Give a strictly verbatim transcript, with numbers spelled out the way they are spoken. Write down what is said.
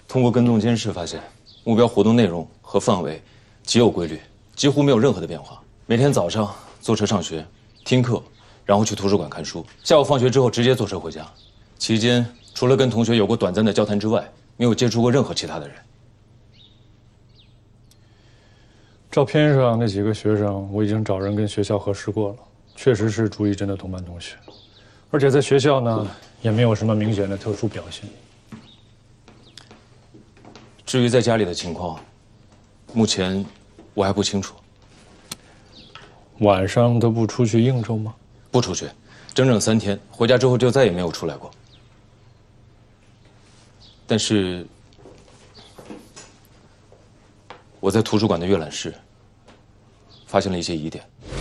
通过跟踪监视发现，目标活动内容和范围极有规律，几乎没有任何的变化。每天早上坐车上学、听课，然后去图书馆看书，下午放学之后直接坐车回家。期间除了跟同学有过短暂的交谈之外，没有接触过任何其他的人。 照片上那几个学生，我已经找人跟学校核实过了，确实是朱一真的同班同学，而且在学校呢也没有什么明显的特殊表现。 至于在家里的情况，目前我还不清楚。 晚上都不出去应酬吗？ 不出去，整整三天，回家之后就再也没有出来过。但是我在图书馆的阅览室发现了一些疑点。